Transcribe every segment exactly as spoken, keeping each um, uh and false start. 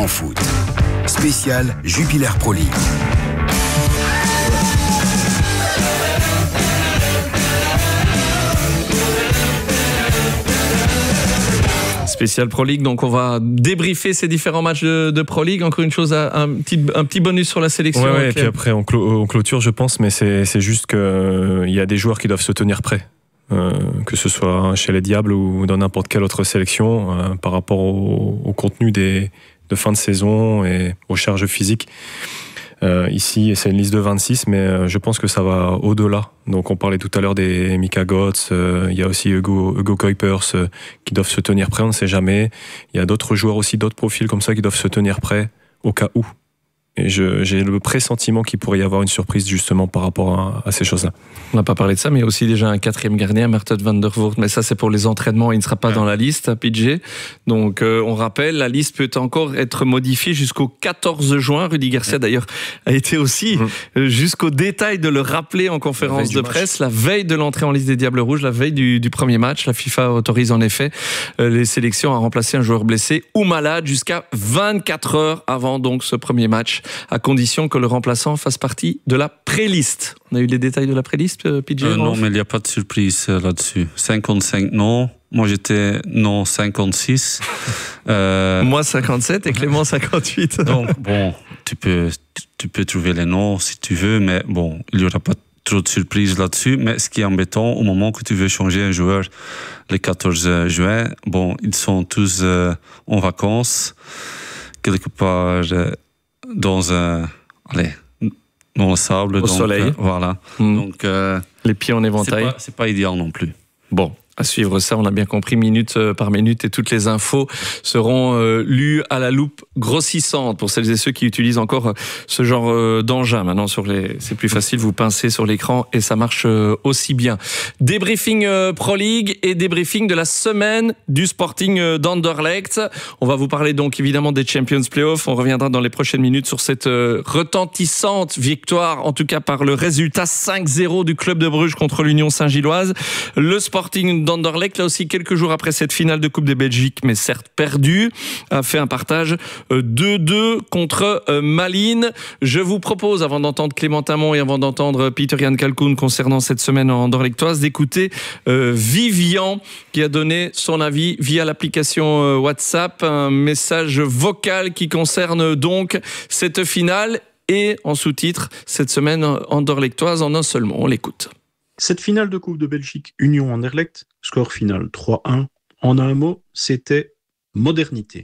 En foot, spécial Jupiler Pro League. Spécial Pro League, donc on va débriefer ces différents matchs de, de Pro League. Encore une chose, un petit, un petit bonus sur la sélection. Ouais, ouais, et puis après on, clo- on clôture, je pense, mais c'est, c'est juste qu'il euh, y a des joueurs qui doivent se tenir prêts, euh, que ce soit chez les Diables ou dans n'importe quelle autre sélection, euh, par rapport au, au contenu des, de fin de saison et aux charges physiques. Euh, ici, c'est une liste de vingt-six, mais euh, je pense que ça va au-delà. Donc, on parlait tout à l'heure des Mika Götze, euh, il y a aussi Hugo, Hugo Kuipers euh, qui doivent se tenir prêts, on ne sait jamais. Il y a d'autres joueurs aussi, d'autres profils comme ça qui doivent se tenir prêts au cas où. Et je, j'ai le pressentiment qu'il pourrait y avoir une surprise justement par rapport à, à ces choses-là. On n'a pas parlé de ça, mais aussi déjà un quatrième gardien, Mertens van der Voort. Mais ça, c'est pour les entraînements. Il ne sera pas ouais. dans la liste à P G. Donc, euh, on rappelle, la liste peut encore être modifiée jusqu'au quatorze juin. Rudy Garcia, ouais. d'ailleurs, a été aussi mmh. jusqu'au détail de le rappeler en conférence de presse. La veille de l'entrée en liste des Diables Rouges, la veille du, du premier match, la FIFA autorise en effet euh, les sélections à remplacer un joueur blessé ou malade jusqu'à vingt-quatre heures avant donc ce premier match, à condition que le remplaçant fasse partie de la pré-liste. On a eu les détails de la pré-liste, P J? euh, Non, mais il n'y a pas de surprise euh, là-dessus. cinquante-cinq non. Moi, j'étais non cinquante-six. Euh... Moi, cinquante-sept et Clément, cinquante-huit. Donc, bon, tu peux, tu, tu peux trouver les noms si tu veux, mais bon, il n'y aura pas trop de surprises là-dessus. Mais ce qui est embêtant, au moment que tu veux changer un joueur le quatorze juin, bon, ils sont tous euh, en vacances, quelque part... Euh, dans un, allez, dans le sable, au donc, soleil, euh, voilà. Mmh. Donc euh, les pieds en éventail. C'est pas, c'est pas idéal non plus. Bon. À suivre ça, on a bien compris, minute par minute, et toutes les infos seront euh, lues à la loupe grossissante pour celles et ceux qui utilisent encore ce genre euh, d'engin. Maintenant, sur les, c'est plus facile, vous pincez sur l'écran et ça marche euh, aussi bien. Débriefing euh, Pro League et débriefing de la semaine du Sporting euh, d'Anderlecht. On va vous parler donc évidemment des Champions Playoffs. On reviendra dans les prochaines minutes sur cette euh, retentissante victoire, en tout cas par le résultat cinq zéro du club de Bruges contre l'Union Saint-Gilloise. Le Sporting d'Anderlecht, là aussi quelques jours après cette finale de Coupe de Belgique, mais certes perdue, a fait un partage deux deux contre Malines. Je vous propose, avant d'entendre Clément Tamon et avant d'entendre Pieter-Jan Kalkoen concernant cette semaine anderlechtoise, d'écouter euh, Vivian qui a donné son avis via l'application euh, WhatsApp, un message vocal qui concerne donc cette finale et en sous-titre cette semaine anderlechtoise en un seul mot. On l'écoute. Cette finale de Coupe de Belgique Union Anderlecht, score final trois un, en un mot, c'était modernité.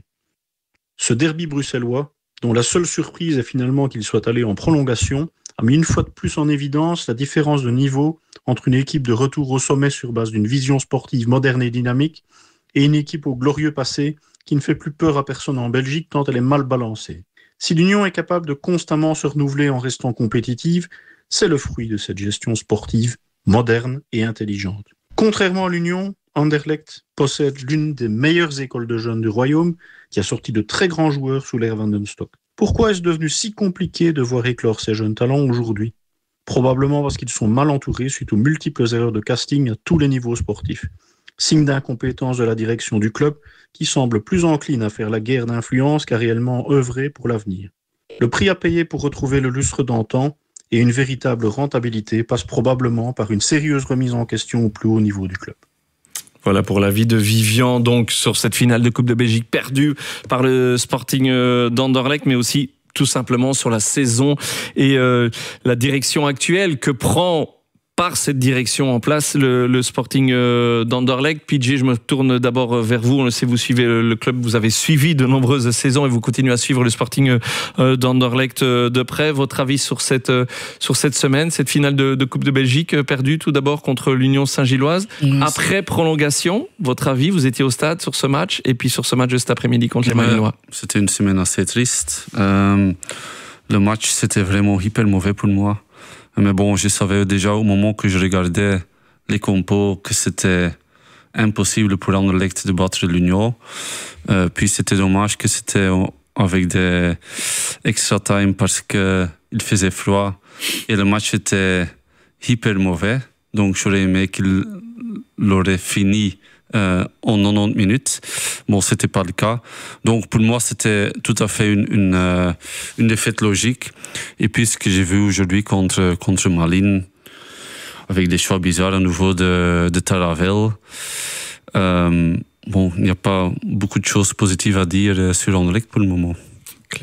Ce derby bruxellois, dont la seule surprise est finalement qu'il soit allé en prolongation, a mis une fois de plus en évidence la différence de niveau entre une équipe de retour au sommet sur base d'une vision sportive moderne et dynamique et une équipe au glorieux passé qui ne fait plus peur à personne en Belgique tant elle est mal balancée. Si l'Union est capable de constamment se renouveler en restant compétitive, c'est le fruit de cette gestion sportive moderne et intelligente. Contrairement à l'Union, Anderlecht possède l'une des meilleures écoles de jeunes du royaume qui a sorti de très grands joueurs sous l'ère Van den Stock. Pourquoi est-ce devenu si compliqué de voir éclore ces jeunes talents aujourd'hui ? Probablement parce qu'ils sont mal entourés suite aux multiples erreurs de casting à tous les niveaux sportifs. Signe d'incompétence de la direction du club qui semble plus encline à faire la guerre d'influence qu'à réellement œuvrer pour l'avenir. Le prix à payer pour retrouver le lustre d'antan et une véritable rentabilité passe probablement par une sérieuse remise en question au plus haut niveau du club. Voilà pour l'avis de Vivian, donc sur cette finale de Coupe de Belgique perdue par le Sporting d'Anderlecht, mais aussi tout simplement sur la saison et euh, la direction actuelle que prend par cette direction en place le, le Sporting euh, d'Anderlecht. P J, je me tourne d'abord vers vous. On le sait, vous suivez le, le club, vous avez suivi de nombreuses saisons et vous continuez à suivre le Sporting euh, d'Anderlecht euh, de près. Votre avis sur cette, euh, sur cette semaine, cette finale de, de Coupe de Belgique euh, perdue tout d'abord contre l'Union Saint-Gilloise. Mmh. Après prolongation, votre avis, vous étiez au stade sur ce match et puis sur ce match de cet après-midi contre les Malinois. C'était une semaine assez triste. Euh, le match, c'était vraiment hyper mauvais pour moi. Mais bon, je savais déjà au moment que je regardais les compos que c'était impossible pour Anderlecht de battre l'Union. Euh, puis c'était dommage que c'était avec des extra time parce qu'il faisait froid et le match était hyper mauvais. Donc j'aurais aimé qu'il l'aurait fini euh, en quatre-vingt-dix minutes. Bon, c'était pas le cas. Donc pour moi, c'était tout à fait une, une, euh, une défaite logique. Et puis ce que j'ai vu aujourd'hui contre, contre Malines, avec des choix bizarres à nouveau de, de Taravell, euh, bon, il n'y a pas beaucoup de choses positives à dire sur Anderlecht pour le moment.